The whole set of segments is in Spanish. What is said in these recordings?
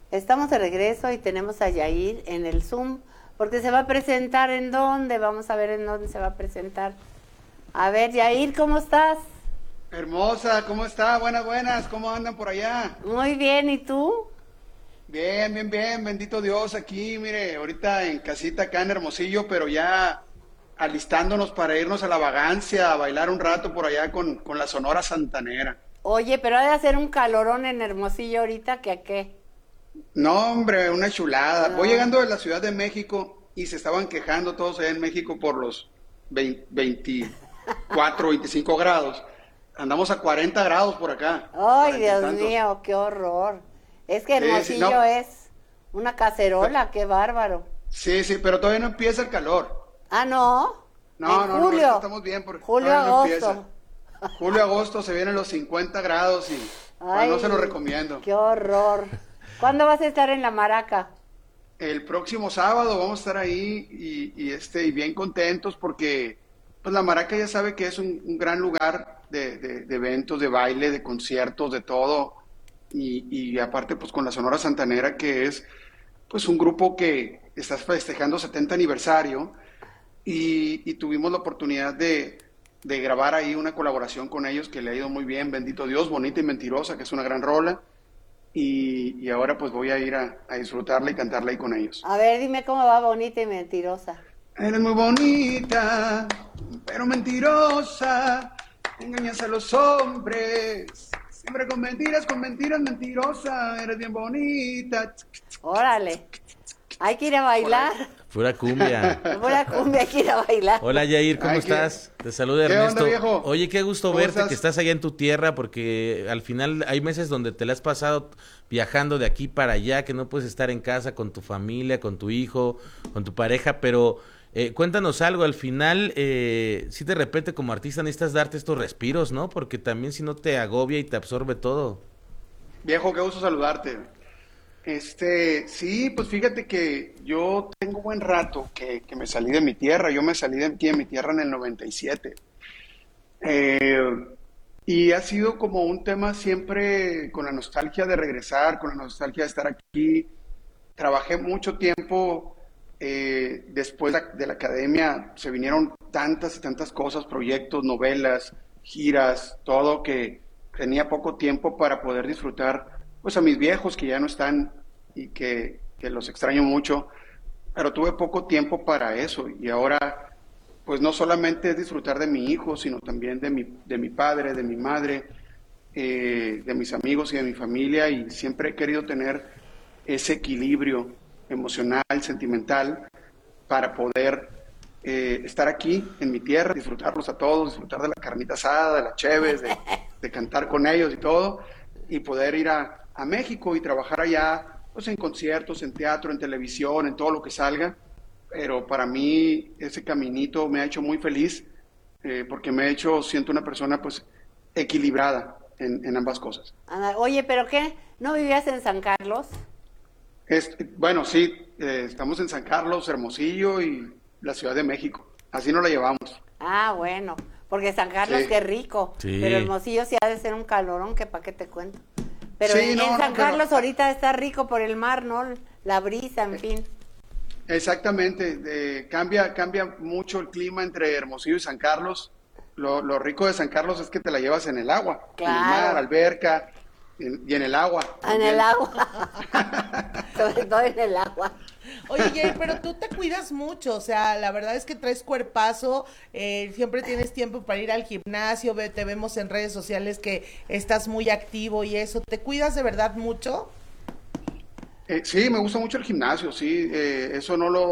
Estamos de regreso y tenemos a Yair en el Zoom, porque se va a presentar en dónde, vamos a ver en dónde se va a presentar. A ver, Yair, ¿cómo estás? Hermosa, ¿cómo está? Buenas, buenas, ¿cómo andan por allá? Muy bien, ¿y tú? Bien, bien, bien, bendito Dios, aquí, mire, ahorita en casita acá en Hermosillo, pero ya alistándonos para irnos a la vagancia, a bailar un rato por allá con la Sonora Santanera. Oye, pero ha de hacer un calorón en Hermosillo ahorita, ¿que a qué? No, hombre, una chulada. Voy No. llegando de la Ciudad de México y se estaban quejando todos allá en México por los 24, 25 grados. Andamos a 40 grados por acá, Ay, 40 y Dios tantos. mío, qué horror. Es que Sí, sí, no, Hermosillo es una cacerola, qué bárbaro. sí, sí, pero todavía no empieza el calor. Ah, no, No, en no, no, ahorita julio, estamos bien porque julio, todavía no empieza. agosto. Julio, agosto se vienen los 50 grados y pues, no se lo Ay, recomiendo. qué horror. ¿Cuándo vas a estar en la Maraca? El próximo sábado vamos a estar ahí y bien contentos porque pues la Maraca ya sabe que es un gran lugar de eventos, de baile, de conciertos, de todo. Y aparte pues con la Sonora Santanera que es pues un grupo que está festejando 70 aniversario y tuvimos la oportunidad de grabar ahí una colaboración con ellos que le ha ido muy bien, bendito Dios, Bonita y Mentirosa, que es una gran rola. Y ahora pues voy a ir a disfrutarla y cantarla ahí con ellos. A ver, dime cómo va Bonita y Mentirosa. Eres muy bonita, pero mentirosa, engañas a los hombres, siempre con mentiras, mentirosa, eres bien bonita. Órale, hay que ir a Por ahí. bailar. Pura cumbia. Pura cumbia, hay que ir a bailar. Hola Yair, ¿cómo Ay, estás? Te saluda ¿qué onda, Ernesto. viejo? Oye, qué gusto ¿Cómo verte, estás? que estás allá en tu tierra, porque al final hay meses donde te la has pasado viajando de aquí para allá, que no puedes estar en casa con tu familia, con tu hijo, con tu pareja, pero cuéntanos algo, al final, sí de repente como artista necesitas darte estos respiros, ¿no? Porque también si no te agobia y te absorbe todo. Viejo, qué gusto saludarte. Sí, pues fíjate que yo tengo buen rato que me salí de mi tierra. Yo me salí de aquí de mi tierra en el 97. Eh, y ha sido como un tema siempre con la nostalgia de regresar, con la nostalgia de estar aquí. Trabajé mucho tiempo después de la academia, se vinieron tantas y tantas cosas, proyectos, novelas, giras, todo que tenía poco tiempo para poder disfrutar pues a mis viejos que ya no están y que los extraño mucho, pero tuve poco tiempo para eso y ahora pues no solamente es disfrutar de mi hijo, sino también de mi padre, de mi madre, de mis amigos y de mi familia y siempre he querido tener ese equilibrio emocional, sentimental, para poder estar aquí en mi tierra, disfrutarlos a todos, disfrutar de la carnita asada, de las cheves, de cantar con ellos y todo, y poder ir a México y trabajar allá, pues en conciertos, en teatro, en televisión, en todo lo que salga. Pero para mí ese caminito me ha hecho muy feliz porque me ha hecho, siento una persona pues equilibrada en ambas cosas. Anda, oye, ¿pero qué? ¿No vivías en San Carlos? Bueno, sí, estamos en San Carlos, Hermosillo y la Ciudad de México. Así nos la llevamos. Ah, bueno, porque San Carlos Sí, qué rico, Sí. pero Hermosillo sí ha de ser un calorón que pa' qué te cuento. Pero sí, en no, San no, pero Carlos ahorita está rico por el mar, ¿no? La brisa, en fin. exactamente. Cambia mucho el clima entre Hermosillo y San Carlos. Lo rico de San Carlos es que te la llevas en el agua, en el mar, Claro, alberca, y en el agua en el también. agua, sobre todo en el agua. Oye, Jay, pero tú te cuidas mucho, o sea, la verdad es que traes cuerpazo, siempre tienes tiempo para ir al gimnasio, te vemos en redes sociales que estás muy activo y eso, ¿te cuidas de verdad mucho? Sí, me gusta mucho el gimnasio, sí, eso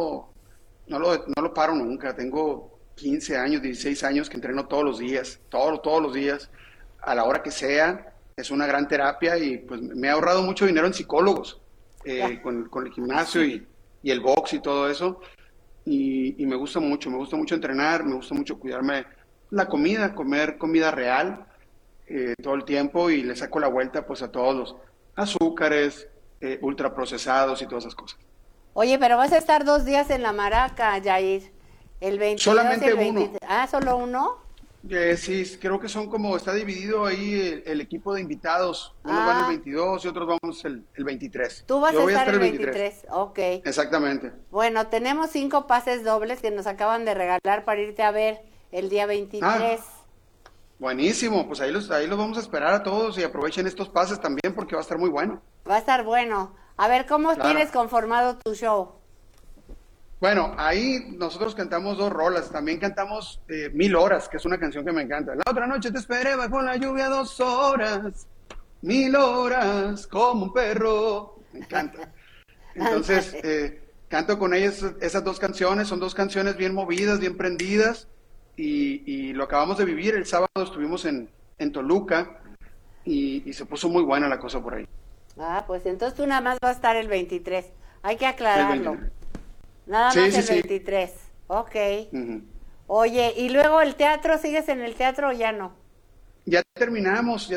no lo paro nunca. Tengo 15 años, 16 años que entreno todos los días, todos los días, a la hora que sea. Es una gran terapia y pues me ha ahorrado mucho dinero en psicólogos con el gimnasio y el box y todo eso. Y me gusta mucho entrenar, me gusta mucho cuidarme la comida, comer comida real todo el tiempo y le saco la vuelta pues a todos los azúcares, ultraprocesados y todas esas cosas. Oye, pero vas a estar 2 días en la Maraca, Jair. El 22 y Solamente el uno. 23. Ah, ¿solo uno? Sí, creo que son como, está dividido ahí el equipo de invitados. Unos van el 22 y otros vamos el 23. Tú vas Yo a voy estar el 23. Ok. Exactamente. Bueno, tenemos 5 pases dobles que nos acaban de regalar para irte a ver el día 23. Buenísimo, pues ahí los vamos a esperar a todos y aprovechen estos pases también porque va a estar muy bueno. Va a estar bueno. A ver, ¿cómo Claro. tienes conformado tu show? Bueno, ahí nosotros cantamos 2 rolas, también cantamos 1000 horas, que es una canción que me encanta. La otra noche te esperé bajo la lluvia 2 horas, 1000 horas, como un perro. Me encanta. Entonces, canto con ellas esas 2 canciones, son 2 canciones bien movidas, bien prendidas, y lo acabamos de vivir. El sábado estuvimos en Toluca, y se puso muy buena la cosa por ahí. Pues entonces tú nada más vas a estar el 23. Hay que aclararlo. El 23. Nada Sí, más sí, el sí. 23. Ok. Ujú. Oye, ¿y luego el teatro? ¿Sigues en el teatro o ya no? Ya terminamos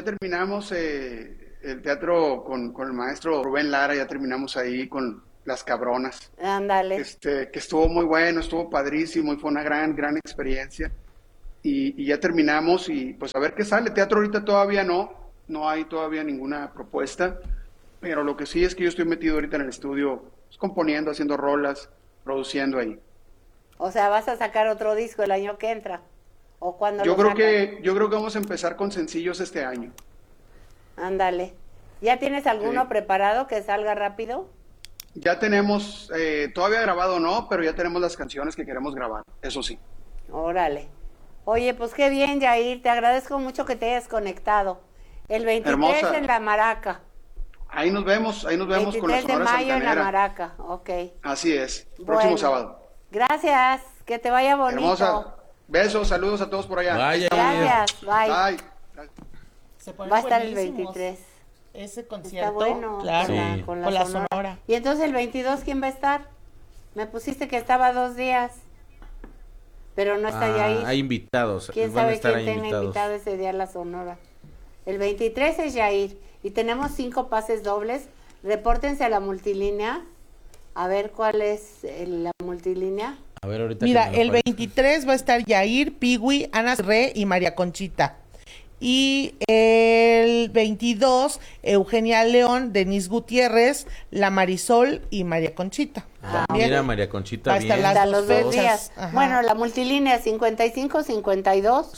el teatro con el maestro Rubén Lara, ya terminamos ahí con Las Cabronas, Ándale. que estuvo muy bueno, estuvo padrísimo y fue una gran experiencia. Y ya terminamos y pues a ver qué sale. Teatro ahorita todavía no hay todavía ninguna propuesta, pero lo que sí es que yo estoy metido ahorita en el estudio, pues, componiendo, haciendo rolas, produciendo ahí. O sea, ¿vas a sacar otro disco el año que entra? ¿O cuándo Yo lo creo sacas? que vamos a empezar con sencillos este año. Ándale. ¿Ya tienes alguno Sí. preparado que salga rápido? Ya tenemos, todavía grabado no, pero ya tenemos las canciones que queremos grabar, eso sí. Órale. Oye, pues qué bien, Yair. Te agradezco mucho que te hayas conectado. El 23 Hermosa. en La Maraca. Ahí nos vemos con la 23 de Sonora mayo en La Santanera. Maraca. Ok. Así es, Bueno. próximo sábado. Gracias. Que te vaya bonito. Hermosa, besos, saludos a todos por allá. Vaya, Gracias. Bye. Bye. Se ponen Va a estar el buenísimos. 23. Ese Está concierto, bueno. claro, Sí. Con con la la Sonora. Sonora. Y entonces el 22, ¿quién va a estar? Me pusiste que estaba 2 días. Pero no está Yair. Hay invitados. ¿Quién van a sabe estar quién ahí tenga invitados. invitado ese día a la Sonora? El 23 es Yair. Y tenemos 5 pases dobles. Repórtense a la multilínea. A ver cuál es la multilínea. A ver, ahorita Mira, que me lo el pases. 23 va a estar Yair, Piwi, Ana Re y María Conchita. Y el 22, Eugenia León, Denise Gutiérrez, La Marisol y María Conchita. También. Mira, María Conchita, Va a estar bien. las Hasta dos los 2 fechas. días. Ajá. Bueno, la multilínea 55 52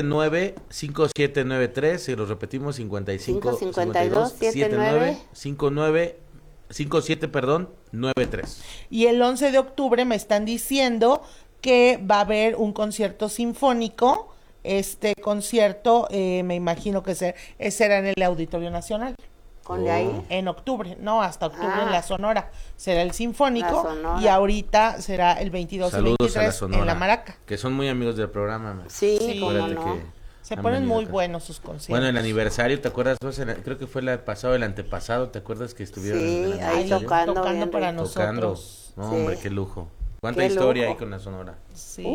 795793, y lo repetimos, 55 552 79 59 57, perdón, 93. Y el 11 de octubre me están diciendo que va a haber un concierto sinfónico. Este concierto, me imagino que será en el Auditorio Nacional. con Yair. En octubre, no, hasta octubre Ah. en la Sonora. Será el Sinfónico La Sonora. y ahorita será el 22 Saludos y a la 23 Sonora, en La Maraca. que son muy amigos del programa. Sí, Sí. cómo Acuérdate no. que Se han ponen venido muy acá. buenos sus conciertos. Bueno, el aniversario, ¿te acuerdas? Creo que fue el pasado, el antepasado, ¿te acuerdas que estuvieron Sí, en el ahí aniversario? tocando, tocando bien para rico. Tocando. nosotros. No, Sí. hombre, qué lujo. ¿Cuánta Qué historia lujo. hay con la Sonora? Sí.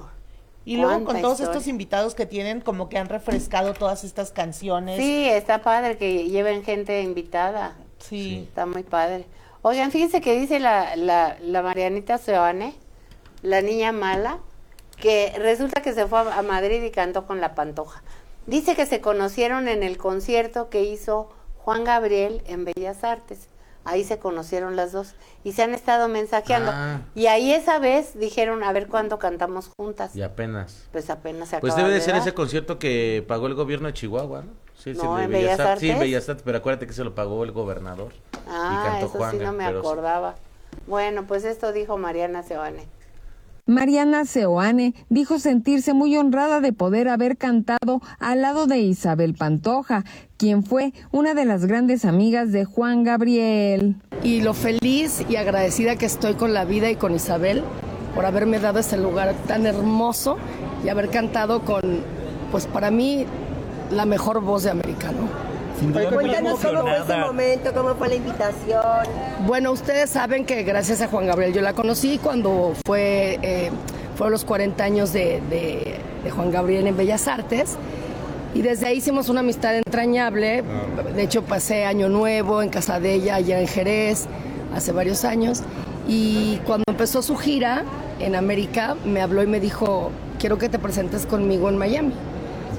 Y luego cuánta con todos historia. estos invitados que tienen, como que han refrescado todas estas canciones. Sí, está padre que lleven gente invitada. Sí. Está muy padre. Oigan, fíjense que dice la Marianita Seoane, la niña mala, que resulta que se fue a Madrid y cantó con la Pantoja. Dice que se conocieron en el concierto que hizo Juan Gabriel en Bellas Artes. Ahí se conocieron las dos y se han estado mensajeando. Ah. Y ahí esa vez dijeron, a ver cuándo cantamos juntas. Y apenas. Pues apenas se Pues acaba debe de ser dar. ese concierto que pagó el gobierno de Chihuahua, ¿no? Sí, No, de en Bellas Sí, Artes. en Bellas Artes, pero acuérdate que se lo pagó el gobernador. Ah, y cantó eso Juanga, sí no me pero sí. acordaba. Bueno, pues esto dijo Mariana Seoane. Mariana Seoane dijo sentirse muy honrada de poder haber cantado al lado de Isabel Pantoja, quien fue una de las grandes amigas de Juan Gabriel. Y lo feliz y agradecida que estoy con la vida y con Isabel por haberme dado este lugar tan hermoso y haber cantado con, pues para mí, la mejor voz de americano. Cuéntanos cómo fue ese momento, cómo fue la invitación. Bueno, ustedes saben que gracias a Juan Gabriel yo la conocí cuando fueron los 40 años de Juan Gabriel en Bellas Artes. Y desde ahí hicimos una amistad entrañable. De hecho, pasé Año Nuevo en casa de ella, allá en Jerez, hace varios años. Y cuando empezó su gira en América, me habló y me dijo, quiero que te presentes conmigo en Miami.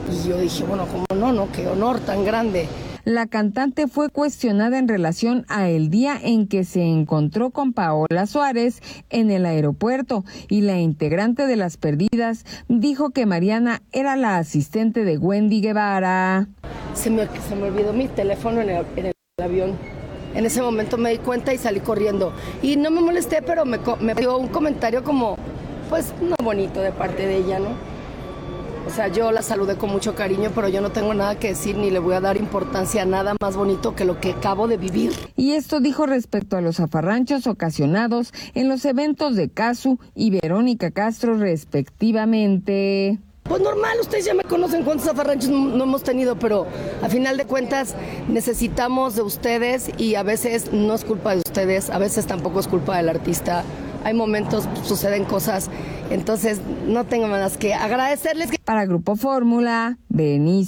Y yo dije, bueno, ¿cómo no? Qué honor tan grande. La cantante fue cuestionada en relación a el día en que se encontró con Paola Suárez en el aeropuerto y la integrante de Las Perdidas dijo que Mariana era la asistente de Wendy Guevara. Se me olvidó mi teléfono en el avión. En ese momento me di cuenta y salí corriendo. Y no me molesté, pero me dio un comentario como, pues, no bonito de parte de ella, ¿no? O sea, yo la saludé con mucho cariño, pero yo no tengo nada que decir ni le voy a dar importancia a nada más bonito que lo que acabo de vivir. Y esto dijo respecto a los zafarranchos ocasionados en los eventos de Casu y Verónica Castro respectivamente. Pues normal, ustedes ya me conocen cuántos zafarranchos no hemos tenido, pero a final de cuentas necesitamos de ustedes y a veces no es culpa de ustedes, a veces tampoco es culpa del artista. Hay momentos, suceden cosas, entonces no tengo más que agradecerles. Para Grupo Fórmula, Benicio